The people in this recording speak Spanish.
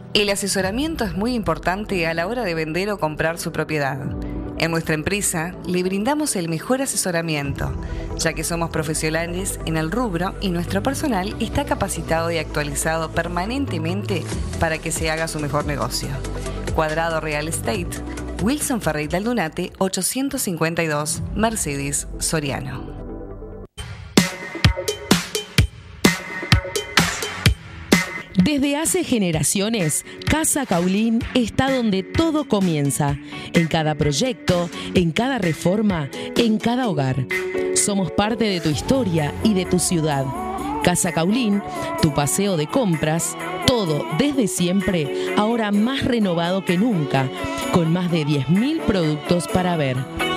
El asesoramiento es muy importante a la hora de vender o comprar su propiedad. En nuestra empresa le brindamos el mejor asesoramiento, ya que somos profesionales en el rubro y nuestro personal está capacitado y actualizado permanentemente para que se haga su mejor negocio. Cuadrado Real Estate, Wilson Ferreira Aldunate, 852, Mercedes, Soriano. Desde hace generaciones, Casa Caulín está donde todo comienza, en cada proyecto, en cada reforma, en cada hogar. Somos parte de tu historia y de tu ciudad. Casa Caulín, tu paseo de compras, todo desde siempre, ahora más renovado que nunca, con más de 10.000 productos para ver.